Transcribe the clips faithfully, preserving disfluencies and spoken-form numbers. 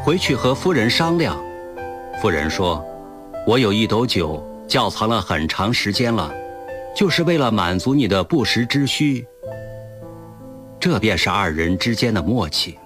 回去和夫人商量。夫人说，我有一斗酒窖藏了很长时间了，就是为了满足你的不时之需。这便是二人之间的默契。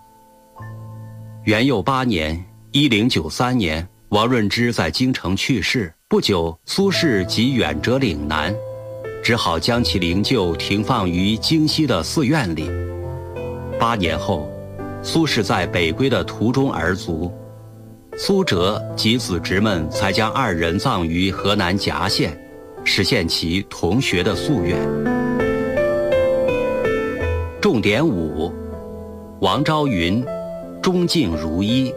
元佑八年一零九三年，王润之在京城去世，不久苏轼即远谪岭南，只好将其灵柩停放于京西的寺院里。八年后，苏轼在北归的途中而卒，苏辙及子侄们才将二人葬于河南夹县，实现其同学的夙愿。重点五：王昭云，忠敬如一。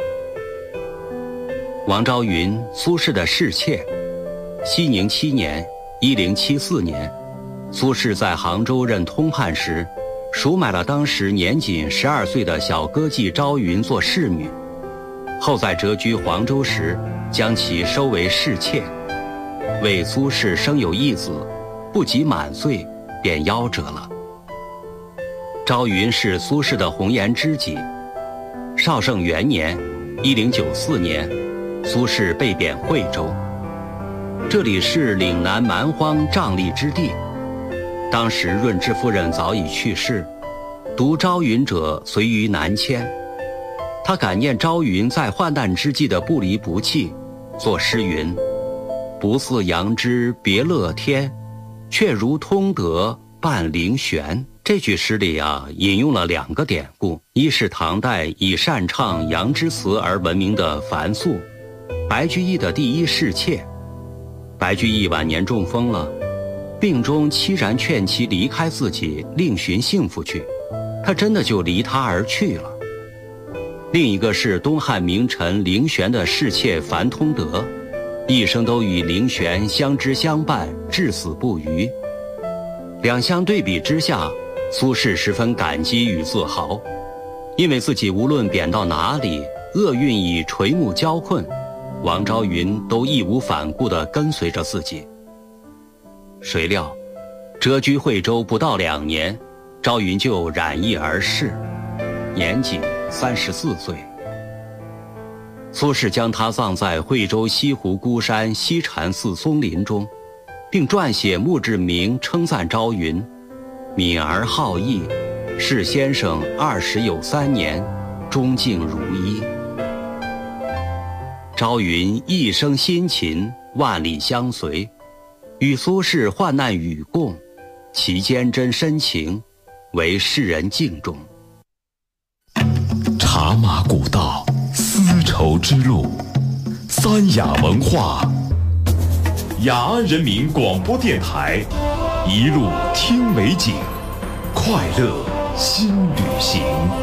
王昭云，苏轼的侍妾。熙宁七年一零七四年，苏轼在杭州任通判时，赎买了当时年仅十二岁的小歌妓昭云做侍女，后在谪居黄州时，将其收为侍妾。为苏轼生有一子，不及满岁便夭折了。昭云是苏轼的红颜知己。绍圣元年一零九四年，苏轼被贬惠州，这里是岭南蛮荒瘴疠之地。当时润之夫人早已去世，独昭云者随于南迁。他感念昭云在患难之际的不离不弃，作诗云：不似杨枝别乐天，却如通德伴灵玄。这句诗里啊，引用了两个典故，一是唐代以擅唱杨枝词而闻名的樊素，白居易的第一侍妾。白居易晚年中风了，病中凄然劝其离开自己，另寻幸福去，他真的就离他而去了。另一个是东汉名臣灵玄的侍妾樊通德，一生都与灵玄相知相伴，至死不渝。两相对比之下，苏轼十分感激与自豪，因为自己无论贬到哪里，厄运以垂暮交困，王昭云都义无反顾地跟随着自己。谁料谪居惠州不到两年，昭云就染疫而逝，年仅三十四岁。苏轼将他葬在惠州西湖孤山西禅寺松林中，并撰写墓志铭称赞昭云：敏而好义，是先生二十有三年，忠敬如一。昭云一生辛勤，万里相随，与苏轼患难与共，其坚贞深情，为世人敬重。 茶马古道，丝绸之路，三雅文化，雅安人民广播电台，一路听美景，快乐新旅行。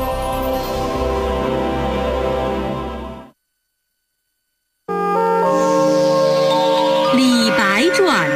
李白传。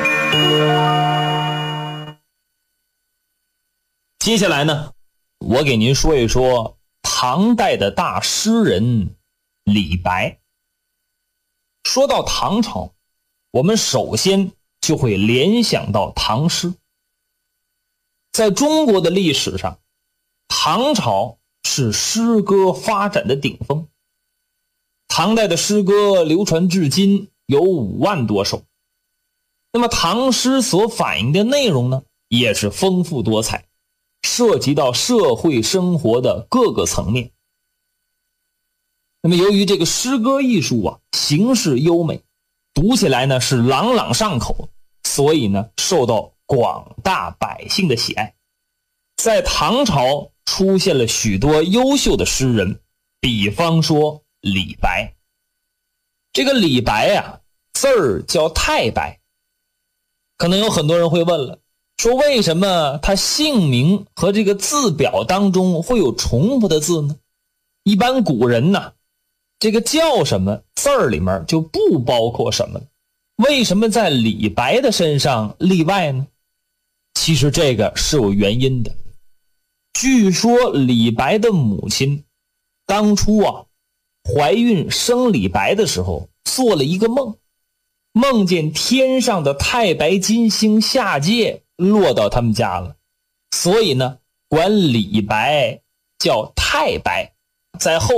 接下来呢，我给您说一说唐代的大诗人李白。说到唐朝，我们首先就会联想到唐诗。在中国的历史上，唐朝是诗歌发展的顶峰。唐代的诗歌流传至今有五万多首。那么唐诗所反映的内容呢，也是丰富多彩，涉及到社会生活的各个层面。那么由于这个诗歌艺术啊，形式优美，读起来呢是朗朗上口，所以呢受到广大百姓的喜爱。在唐朝出现了许多优秀的诗人，比方说李白。这个李白啊，字儿叫太白。可能有很多人会问了，说为什么他姓名和这个字表当中会有重复的字呢？一般古人呢，这个叫什么字儿里面就不包括什么了，为什么在李白的身上例外呢？其实这个是有原因的。据说李白的母亲当初啊怀孕生李白的时候做了一个梦，梦见天上的太白金星下界落到他们家了，所以呢管李白叫太白。在后